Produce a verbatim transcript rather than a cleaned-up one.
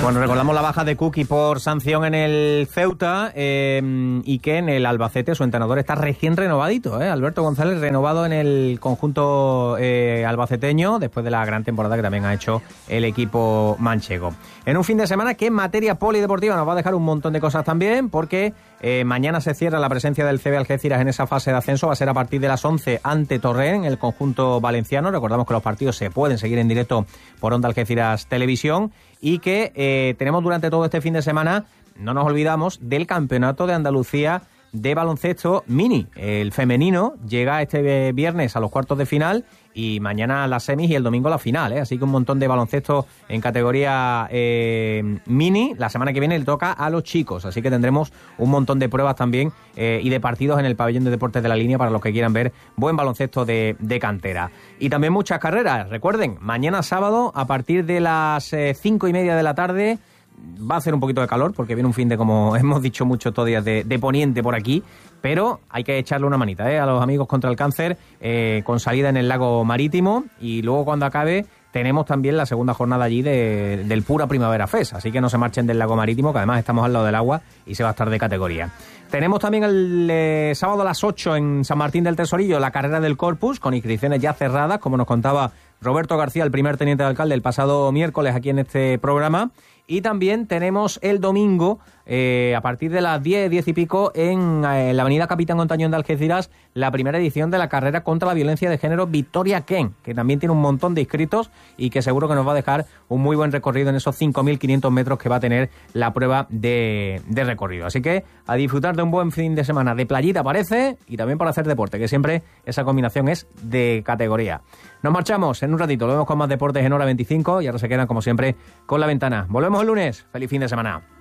Bueno, recordamos la baja de Kuki por sanción en el Ceuta eh, y que en el Albacete su entrenador está recién renovadito, ¿eh? Alberto González, renovado en el conjunto eh, albaceteño después de la gran temporada que también ha hecho el equipo manchego. En un fin de semana que en materia polideportiva nos va a dejar un montón de cosas también, porque eh, mañana se cierra la presencia del C B Algeciras en esa fase de ascenso. Va a ser a partir de las once ante Torrent, el conjunto valenciano. Recordamos que los partidos se pueden seguir en directo por Onda Algeciras Televisión y que eh, tenemos durante todo este fin de semana, no nos olvidamos, del Campeonato de Andalucía de baloncesto mini. El femenino llega este viernes a los cuartos de final y mañana las semis y el domingo la final, ¿eh? Así que un montón de baloncesto en categoría eh, mini. La semana que viene le toca a los chicos, así que tendremos un montón de pruebas también eh, y de partidos en el pabellón de deportes de la Línea para los que quieran ver buen baloncesto de, de cantera. Y también muchas carreras. Recuerden, mañana sábado a partir de las eh, cinco y media de la tarde va a hacer un poquito de calor porque viene un fin de, como hemos dicho mucho estos días, de, de poniente por aquí, pero hay que echarle una manita ¿eh? a los amigos contra el cáncer eh, con salida en el lago Marítimo, y luego cuando acabe tenemos también la segunda jornada allí de, del Pura Primavera Fest, así que no se marchen del lago Marítimo, que además estamos al lado del agua y se va a estar de categoría. Tenemos también el eh, sábado a las ocho en San Martín del Tesorillo la carrera del Corpus, con inscripciones ya cerradas, como nos contaba Roberto García, el primer teniente de alcalde, el pasado miércoles aquí en este programa. Y también tenemos el domingo, eh, a partir de las diez, diez y pico, en, eh, la avenida Capitán Ontañón de Algeciras, la primera edición de la carrera contra la violencia de género Victoria Ken, que también tiene un montón de inscritos y que seguro que nos va a dejar un muy buen recorrido en esos cinco mil quinientos metros que va a tener la prueba de, de recorrido. Así que a disfrutar de un buen fin de semana de playita, parece, y también para hacer deporte, que siempre esa combinación es de categoría. Nos marchamos en un ratito, lo vemos con más deportes en Hora veinticinco y ahora se quedan como siempre con La Ventana. Volvemos el lunes. Feliz fin de semana.